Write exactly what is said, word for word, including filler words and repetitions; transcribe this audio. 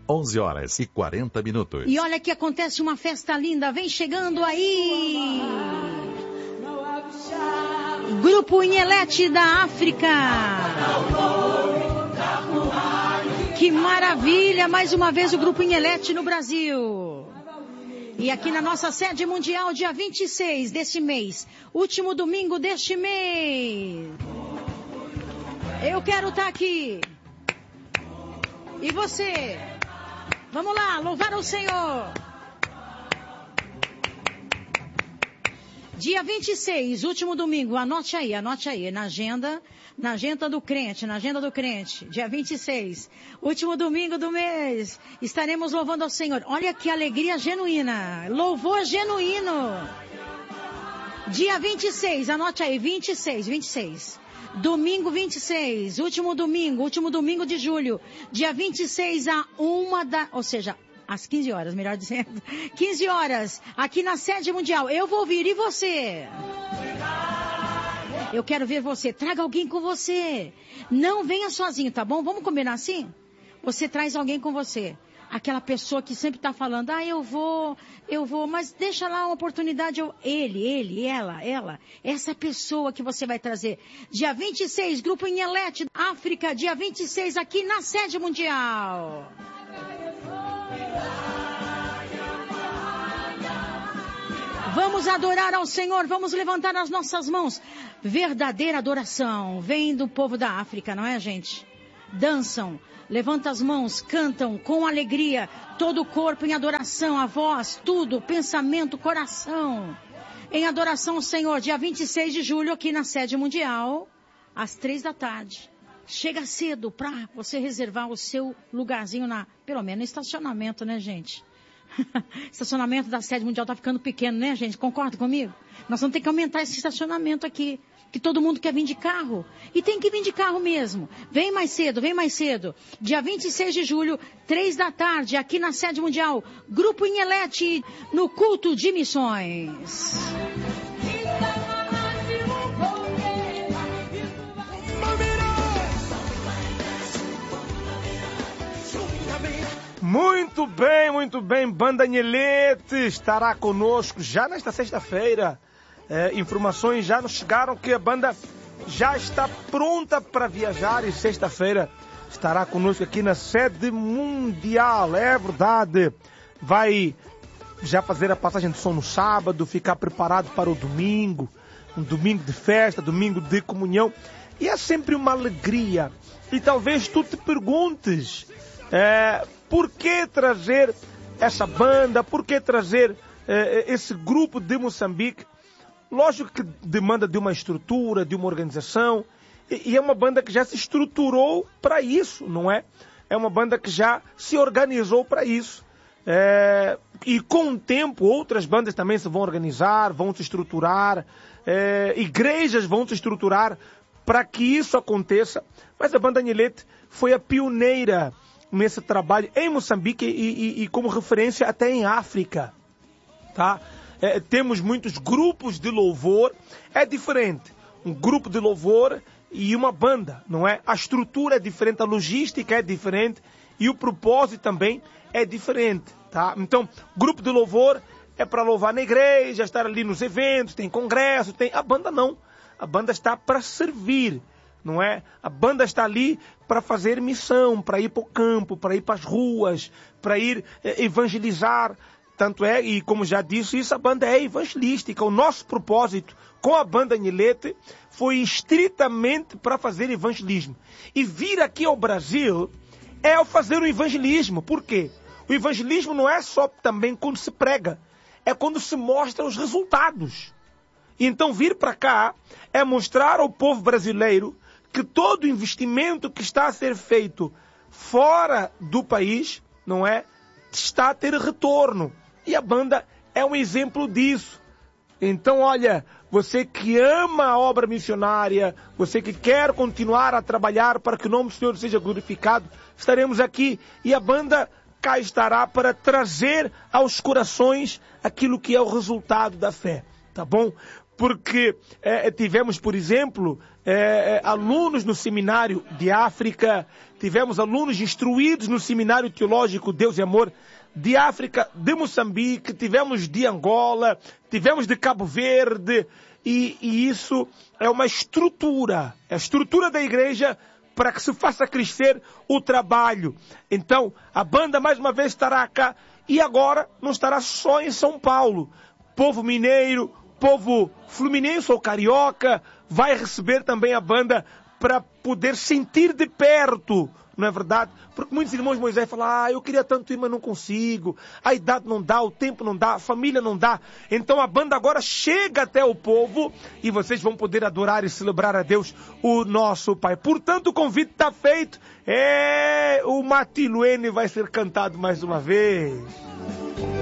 onze horas e quarenta minutos. E olha que acontece uma festa linda, vem chegando aí. Grupo Inhelete da África. Que maravilha, mais uma vez o Grupo Inhelete no Brasil. E aqui na nossa sede mundial, dia vinte e seis deste mês, último domingo deste mês. Eu quero estar aqui. E você? Vamos lá, louvar o Senhor. Dia vinte e seis, último domingo, anote aí, anote aí, na agenda, na agenda do crente, na agenda do crente, dia vinte e seis, último domingo do mês, estaremos louvando ao Senhor. Olha que alegria genuína, louvor genuíno. Dia vinte e seis, anote aí, vinte e seis, vinte e seis. Domingo vinte e seis, último domingo, último domingo de julho, dia vinte e seis a uma da, ou seja, às quinze horas, melhor dizendo, quinze horas, aqui na sede mundial, eu vou vir, e você? Eu quero ver você, traga alguém com você, não venha sozinho, tá bom? Vamos combinar assim? Você traz alguém com você. Aquela pessoa que sempre está falando, ah, eu vou, eu vou, mas deixa lá uma oportunidade, eu, ele, ele, ela, ela, essa pessoa que você vai trazer. Dia vinte e seis, Grupo Inhelete, África, dia vinte e seis, aqui na sede mundial. Vamos adorar ao Senhor, vamos levantar as nossas mãos. Verdadeira adoração, vem do povo da África, não é, gente? Dançam. Levanta as mãos, cantam com alegria, todo o corpo em adoração, a voz, tudo, pensamento, coração. Em adoração ao Senhor, dia vinte e seis de julho, aqui na sede mundial, às três da tarde. Chega cedo para você reservar o seu lugarzinho na, pelo menos no estacionamento, né, gente? Estacionamento da sede mundial tá ficando pequeno, né, gente? Concorda comigo? Nós vamos ter que aumentar esse estacionamento aqui. Que todo mundo quer vir de carro. E tem que vir de carro mesmo. Vem mais cedo, vem mais cedo. Dia vinte e seis de julho, três da tarde, aqui na sede mundial. Grupo Inhelete, no culto de missões. Muito bem, muito bem. Banda Inhelete estará conosco já nesta sexta-feira. É, informações já nos chegaram que a banda já está pronta para viajar e sexta-feira estará conosco aqui na sede mundial. É verdade. Vai já fazer a passagem de som no sábado, ficar preparado para o domingo, um domingo de festa, domingo de comunhão. E é sempre uma alegria. E talvez tu te perguntes, é, por que trazer essa banda, por que trazer é, esse grupo de Moçambique? Lógico que demanda de uma estrutura, de uma organização, e, e é uma banda que já se estruturou para isso, não é? É uma banda que já se organizou para isso. É, e com o tempo, outras bandas também se vão organizar, vão se estruturar, é, igrejas vão se estruturar para que isso aconteça. Mas a banda Inhelete foi a pioneira nesse trabalho em Moçambique e, e, e como referência até em África, tá? É, temos muitos grupos de louvor, é diferente, um grupo de louvor e uma banda, não é? A estrutura é diferente, a logística é diferente e o propósito também é diferente, tá? Então, grupo de louvor é para louvar na igreja, estar ali nos eventos, tem congresso, tem... A banda não, a banda está para servir, não é? A banda está ali para fazer missão, para ir para o campo, para ir para as ruas, para ir é, evangelizar. Tanto é, e como já disse, isso a banda é evangelística. O nosso propósito com a banda Inhelete foi estritamente para fazer evangelismo. E vir aqui ao Brasil é fazer o evangelismo. Por quê? O evangelismo não é só também quando se prega, é quando se mostra os resultados. E então vir para cá é mostrar ao povo brasileiro que todo investimento que está a ser feito fora do país, não é, está a ter retorno. E a banda é um exemplo disso. Então, olha, você que ama a obra missionária, você que quer continuar a trabalhar para que o nome do Senhor seja glorificado, estaremos aqui e a banda cá estará para trazer aos corações aquilo que é o resultado da fé, tá bom? porque é, tivemos, por exemplo, é, alunos no seminário de África, tivemos alunos instruídos no seminário teológico Deus e Amor de África, de Moçambique, tivemos de Angola, tivemos de Cabo Verde, e, e isso é uma estrutura, é a estrutura da igreja para que se faça crescer o trabalho. Então, a banda mais uma vez estará cá, e agora não estará só em São Paulo. Povo mineiro, povo fluminense ou carioca, vai receber também a banda para poder sentir de perto, não é verdade? Porque muitos irmãos de Moisés falam, ah, eu queria tanto ir, mas não consigo. A idade não dá, o tempo não dá, a família não dá. Então a banda agora chega até o povo e vocês vão poder adorar e celebrar a Deus, o nosso Pai. Portanto, o convite está feito. É, o Matiluene vai ser cantado mais uma vez.